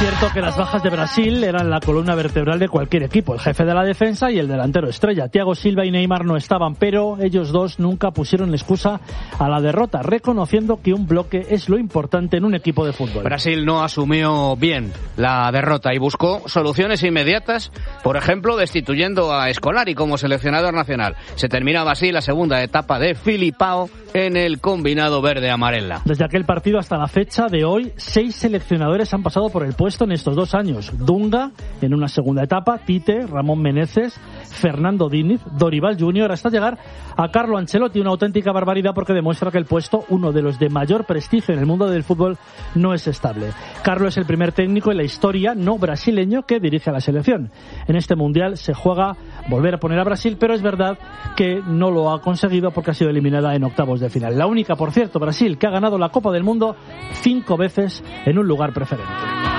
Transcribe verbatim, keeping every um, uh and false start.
cierto que las bajas de Brasil eran la columna vertebral de cualquier equipo, el jefe de la defensa y el delantero estrella. Thiago Silva y Neymar no estaban, pero ellos dos nunca pusieron excusa a la derrota, reconociendo que un bloque es lo importante en un equipo de fútbol. Brasil no asumió bien la derrota y buscó soluciones inmediatas, por ejemplo, destituyendo a Scolari como seleccionador nacional. Se terminaba así la segunda etapa de Filipao en el combinado verde-amarela. Desde aquel partido hasta la fecha de hoy, seis seleccionadores han pasado por el puesto en estos dos años. Dunga en una segunda etapa, Tite, Ramón Meneses, Fernando Diniz, Dorival junior, hasta llegar a Carlo Ancelotti. Una auténtica barbaridad porque demuestra que el puesto, uno de los de mayor prestigio en el mundo del fútbol, no es estable. Carlo es el primer técnico en la historia no brasileño que dirige a la selección. En este mundial se juega volver a poner a Brasil, pero es verdad que no lo ha conseguido porque ha sido eliminada en octavos de final. La única, por cierto, Brasil, que ha ganado la Copa del Mundo cinco veces en un lugar preferente.